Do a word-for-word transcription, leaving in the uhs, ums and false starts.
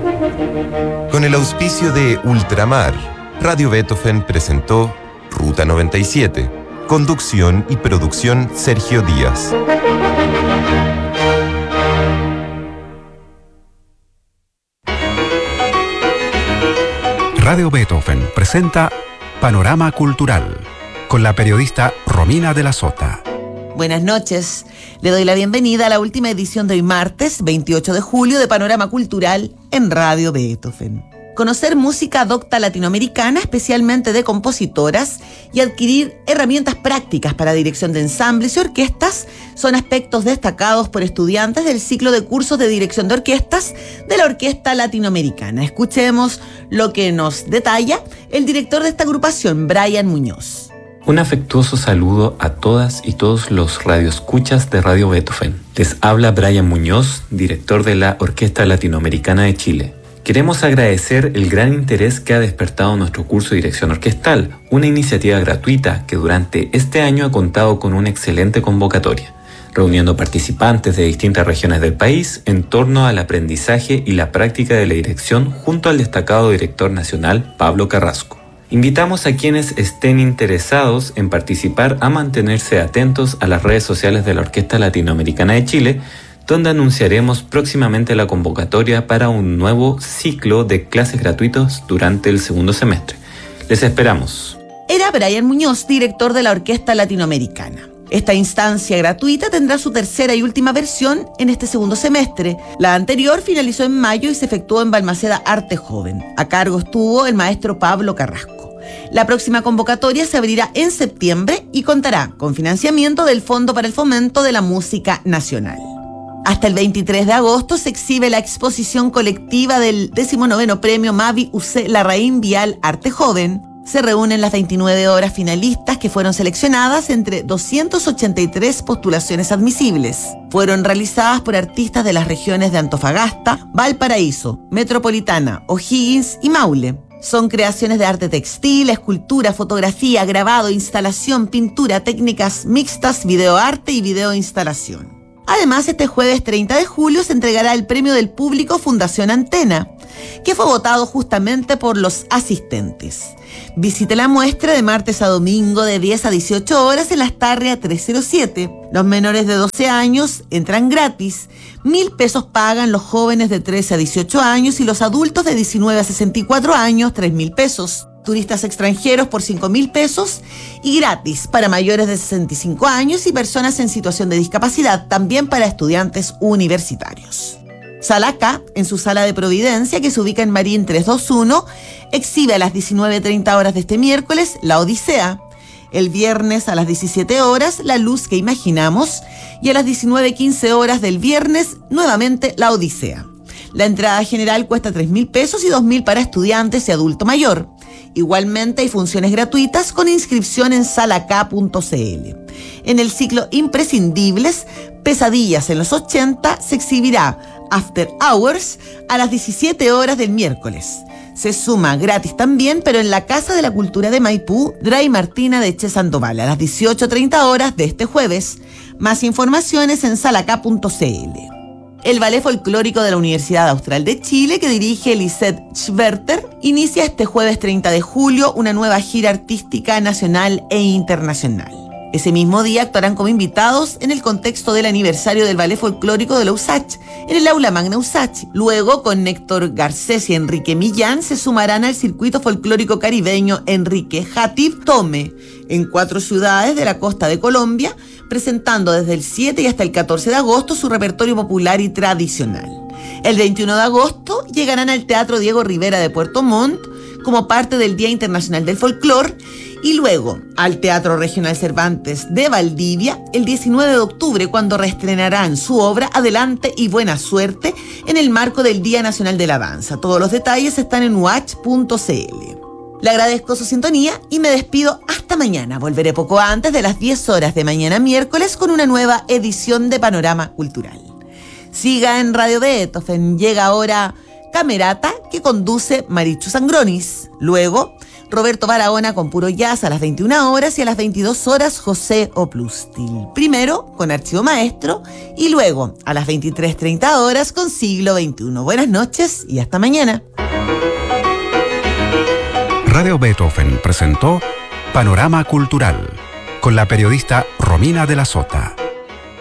Con el auspicio de Ultramar, Radio Beethoven presentó Ruta noventa y siete. Conducción y producción Sergio Díaz. Radio Beethoven presenta Panorama Cultural con la periodista Romina de la Sota. Buenas noches. Le doy la bienvenida a la última edición de hoy martes, veintiocho de julio, de Panorama Cultural en Radio Beethoven. Conocer música docta latinoamericana, especialmente de compositoras, y adquirir herramientas prácticas para dirección de ensambles y orquestas son aspectos destacados por estudiantes del ciclo de cursos de dirección de orquestas de la Orquesta Latinoamericana. Escuchemos lo que nos detalla el director de esta agrupación, Brian Muñoz. Un afectuoso saludo a todas y todos los radioescuchas de Radio Beethoven. Les habla Brian Muñoz, director de la Orquesta Latinoamericana de Chile. Queremos agradecer el gran interés que ha despertado nuestro curso de dirección orquestal, una iniciativa gratuita que durante este año ha contado con una excelente convocatoria, reuniendo participantes de distintas regiones del país en torno al aprendizaje y la práctica de la dirección junto al destacado director nacional Pablo Carrasco. Invitamos a quienes estén interesados en participar a mantenerse atentos a las redes sociales de la Orquesta Latinoamericana de Chile, donde anunciaremos próximamente la convocatoria para un nuevo ciclo de clases gratuitos durante el segundo semestre. Les esperamos. Era Brian Muñoz, director de la Orquesta Latinoamericana. Esta instancia gratuita tendrá su tercera y última versión en este segundo semestre. La anterior finalizó en mayo y se efectuó en Balmaceda Arte Joven. A cargo estuvo el maestro Pablo Carrasco. La próxima convocatoria se abrirá en septiembre y contará con financiamiento del Fondo para el Fomento de la Música Nacional. Hasta el veintitrés de agosto se exhibe la exposición colectiva del decimonoveno Premio Mavi U C Larraín Vial Arte Joven. Se reúnen las veintinueve obras finalistas que fueron seleccionadas entre doscientas ochenta y tres postulaciones admisibles. Fueron realizadas por artistas de las regiones de Antofagasta, Valparaíso, Metropolitana, O'Higgins y Maule. Son creaciones de arte textil, escultura, fotografía, grabado, instalación, pintura, técnicas mixtas, videoarte y videoinstalación. Además, este jueves treinta de julio se entregará el Premio del Público Fundación Antena, que fue votado justamente por los asistentes. Visite la muestra de martes a domingo de diez a dieciocho horas en Las Tarrias trescientos siete. Los menores de doce años entran gratis. Mil pesos pagan los jóvenes de trece a dieciocho años y los adultos de diecinueve a sesenta y cuatro años, tres mil pesos. Turistas extranjeros por cinco mil pesos y gratis para mayores de sesenta y cinco años y personas en situación de discapacidad, también para estudiantes universitarios. Sala K, en su sala de Providencia, que se ubica en Marín trescientos veintiuno, exhibe a las diecinueve treinta horas de este miércoles La Odisea. El viernes a las diecisiete horas, La Luz que Imaginamos, y a las diecinueve quince horas del viernes, nuevamente La Odisea. La entrada general cuesta tres mil pesos y dos mil para estudiantes y adulto mayor. Igualmente hay funciones gratuitas con inscripción en sala k punto c l. En el ciclo Imprescindibles, Pesadillas en los ochenta, se exhibirá After Hours a las diecisiete horas del miércoles. Se suma gratis también, pero en la Casa de la Cultura de Maipú, Dray Martina de Che Sandoval, a las dieciocho treinta horas de este jueves. Más informaciones en sala k punto c l. El Ballet Folclórico de la Universidad Austral de Chile, que dirige Lisette Schwerter, inicia este jueves treinta de julio una nueva gira artística nacional e internacional. Ese mismo día actuarán como invitados en el contexto del aniversario del Ballet Folclórico de la U S A C H, en el Aula Magna U S A C H. Luego, con Néctor Garcés y Enrique Millán, se sumarán al circuito folclórico caribeño Enrique Jatib Tome, en cuatro ciudades de la costa de Colombia, presentando desde el siete y hasta el catorce de agosto su repertorio popular y tradicional. El veintiuno de agosto llegarán al Teatro Diego Rivera de Puerto Montt como parte del Día Internacional del Folclor y luego al Teatro Regional Cervantes de Valdivia el diecinueve de octubre, cuando reestrenarán su obra Adelante y Buena Suerte en el marco del Día Nacional de la Danza. Todos los detalles están en u h punto c l. Le agradezco su sintonía y me despido hasta mañana. Volveré poco antes de las diez horas de mañana miércoles con una nueva edición de Panorama Cultural. Siga en Radio Beethoven. Llega ahora Camerata, que conduce Marichu Sangronis. Luego, Roberto Barahona con Puro Jazz a las veintiuna horas y a las veintidós horas José Oplustil. Primero con Archivo Maestro y luego a las veintitrés treinta horas con Siglo veintiuno. Buenas noches y hasta mañana. Radio Beethoven presentó Panorama Cultural con la periodista Romina de la Sota.